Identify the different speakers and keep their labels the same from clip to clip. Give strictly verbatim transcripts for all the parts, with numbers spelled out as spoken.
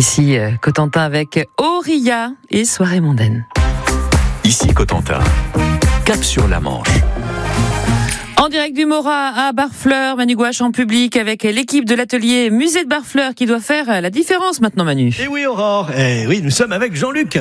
Speaker 1: Ici, Cotentin avec Auria et Soirée mondaine.
Speaker 2: Ici Cotentin, cap sur la Manche.
Speaker 1: En direct du Mora à Barfleur, Manu Gouache en public avec l'équipe de l'atelier Musée de Barfleur qui doit faire la différence maintenant, Manu.
Speaker 3: Et oui, Aurore. Et oui, nous sommes avec Jean-Luc.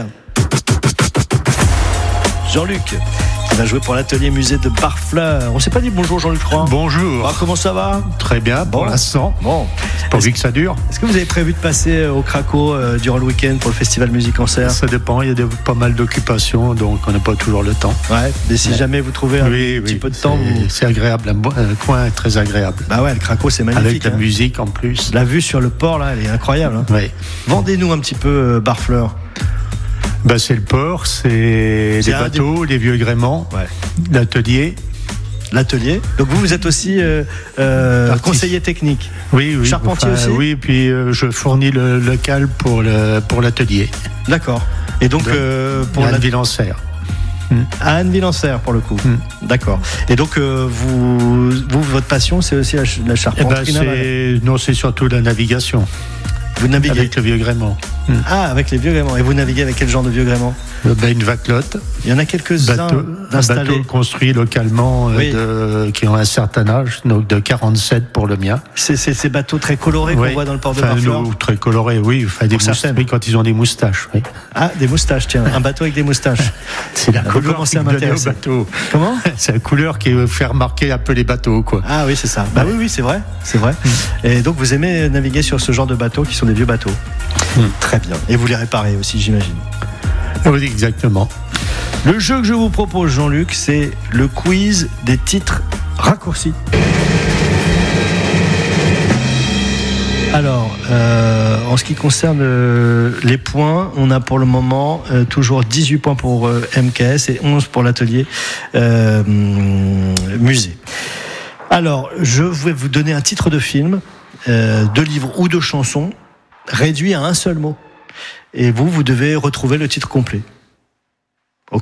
Speaker 3: Jean-Luc, qui va jouer pour l'atelier Musée de Barfleur. On s'est pas dit bonjour, Jean-Luc, je crois.
Speaker 4: Bonjour.
Speaker 3: Ah, comment ça va?
Speaker 4: Très bien, pour
Speaker 3: bon.
Speaker 4: l'instant.
Speaker 3: Bon.
Speaker 4: Pourvu que ça dure.
Speaker 3: Est-ce que vous avez prévu de passer au Craco euh, durant le week-end pour le festival Musique en Serre?
Speaker 4: Ça dépend, il y a des, pas mal d'occupations, donc on n'a pas toujours le temps.
Speaker 3: Ouais, mais si ouais. jamais vous trouvez un
Speaker 4: oui,
Speaker 3: petit
Speaker 4: oui,
Speaker 3: peu de temps... Vous...
Speaker 4: C'est agréable, le coin est très agréable.
Speaker 3: Bah ouais, le Craco, c'est magnifique.
Speaker 4: Avec la
Speaker 3: hein.
Speaker 4: musique en plus.
Speaker 3: La vue sur le port, là, elle est incroyable. Hein.
Speaker 4: Oui.
Speaker 3: Vendez-nous un petit peu euh, Barfleur.
Speaker 4: Bah, c'est le port, c'est, c'est les bateaux, des... les vieux gréements, ouais. l'atelier.
Speaker 3: L'atelier. Donc vous, vous êtes aussi euh, euh, conseiller technique.
Speaker 4: Oui, oui.
Speaker 3: Charpentier
Speaker 4: enfin,
Speaker 3: aussi.
Speaker 4: Oui, puis euh, je fournis le local pour, le, pour l'atelier.
Speaker 3: D'accord. Et donc, donc euh, pour
Speaker 4: la Anne-Villencerre.
Speaker 3: À Anne-Villencerre pour le coup. Mm. D'accord. Et donc euh, vous, vous, votre passion, c'est aussi la, la charpenterie.
Speaker 4: Eh ben, c'est... Non, c'est surtout la navigation.
Speaker 3: Vous naviguez
Speaker 4: avec le vieux gréement.
Speaker 3: Mmh. Ah, avec les vieux gréments. Et vous naviguez avec quel genre de vieux gréement?
Speaker 4: Ben, une vaclotte.
Speaker 3: Il y en a quelques-uns
Speaker 4: bateau,
Speaker 3: d'installés.
Speaker 4: Un bateau construit localement oui. de, qui ont un certain âge, donc de quarante-sept pour le mien.
Speaker 3: C'est, c'est ces bateaux très colorés oui. qu'on voit dans le port de
Speaker 4: enfin,
Speaker 3: Barfleur.
Speaker 4: Nous, très colorés, oui. Enfin, des moustaches, oui, quand ils ont des moustaches. Oui.
Speaker 3: Ah, des moustaches, tiens. Un bateau avec des moustaches.
Speaker 4: C'est la couleur qui
Speaker 3: à m'intéresser.
Speaker 4: Au bateau.
Speaker 3: Comment?
Speaker 4: C'est la couleur qui fait remarquer un peu les bateaux, quoi.
Speaker 3: Ah oui, c'est ça. Bah oui, oui, c'est vrai. C'est vrai. Mmh. Et donc, vous aimez naviguer sur ce genre de bateaux qui sont des vieux bateaux. Mmh. Très bien. Et vous les réparez aussi, j'imagine.
Speaker 4: Oui, exactement.
Speaker 3: Le jeu que je vous propose, Jean-Luc, c'est le quiz des titres raccourcis. Alors, euh, en ce qui concerne euh, les points, on a pour le moment euh, toujours dix-huit points pour euh, M K S et onze pour l'atelier euh, musée. Alors, je vais vous donner un titre de film, euh, de livre ou de chanson, réduit à un seul mot. Et vous, vous devez retrouver le titre complet. Ok ?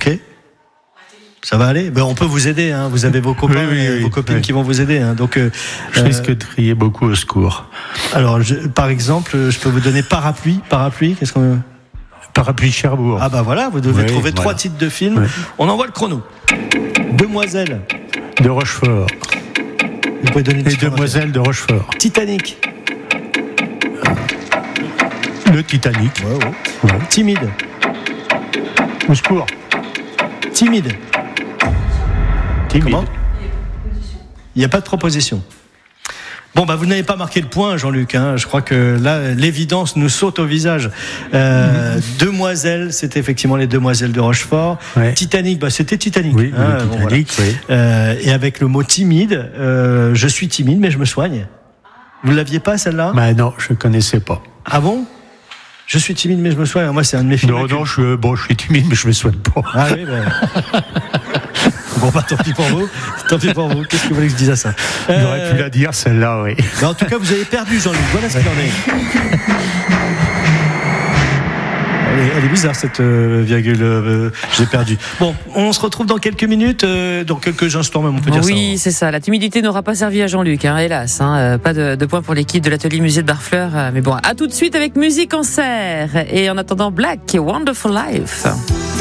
Speaker 3: Ça va aller ? Ben, on peut vous aider, hein. Vous avez vos copains,
Speaker 4: oui, oui,
Speaker 3: et
Speaker 4: oui,
Speaker 3: vos copines
Speaker 4: oui.
Speaker 3: qui vont vous aider. Hein. Donc, euh,
Speaker 4: je risque de crier beaucoup au secours.
Speaker 3: Alors, je, par exemple, je peux vous donner parapluie. Parapluie, qu'est-ce qu'on...
Speaker 4: Parapluie Cherbourg.
Speaker 3: Ah bah voilà, vous devez
Speaker 4: oui,
Speaker 3: trouver
Speaker 4: voilà.
Speaker 3: trois titres de films. Oui. On envoie le chrono. Demoiselle.
Speaker 4: De Rochefort.
Speaker 3: Vous pouvez donner
Speaker 4: Les Demoiselles de Rochefort.
Speaker 3: Titanic.
Speaker 4: Le Titanic.
Speaker 3: Ouais, ouais. Ouais. Timide.
Speaker 4: Au secours.
Speaker 3: Timide.
Speaker 4: Timide.
Speaker 3: Comment ? Il n'y a pas de proposition. Bon, bah, vous n'avez pas marqué le point, Jean-Luc. Hein. Je crois que là, l'évidence nous saute au visage. Euh, mmh. Demoiselles, c'était effectivement les Demoiselles de Rochefort. Ouais. Titanic, bah, c'était Titanic.
Speaker 4: Oui,
Speaker 3: hein,
Speaker 4: le
Speaker 3: bon,
Speaker 4: Titanic,
Speaker 3: voilà.
Speaker 4: oui.
Speaker 3: Euh, et avec le mot timide, euh, je suis timide, mais je me soigne. Vous ne l'aviez pas, celle-là ?
Speaker 4: Bah, non, je ne connaissais pas.
Speaker 3: Ah bon ? Je suis timide, mais je me soigne. Moi, c'est un de mes films.
Speaker 4: Non, non, je, bon, je suis timide, mais je me soigne pas.
Speaker 3: Ah oui, ben. Bon, bah, tant pis pour vous. Tant pis pour vous. Qu'est-ce que vous voulez que je dise à ça ?
Speaker 4: J'aurais euh... pu la dire, celle-là, oui.
Speaker 3: Mais en tout cas, vous avez perdu, Jean-Luc. Voilà ce qu'il en est. Elle est, elle est bizarre, cette euh, virgule. Euh, j'ai perdu. Bon, on se retrouve dans quelques minutes, euh, dans quelques instants même, on peut dire
Speaker 1: oui,
Speaker 3: ça.
Speaker 1: Oui, c'est ça. La timidité n'aura pas servi à Jean-Luc, hein, hélas. Hein, euh, pas de, de points pour l'équipe de l'atelier musée de Barfleur. Euh, mais bon, à tout de suite avec Musique en Serre. Et en attendant, Black, Wonderful Life.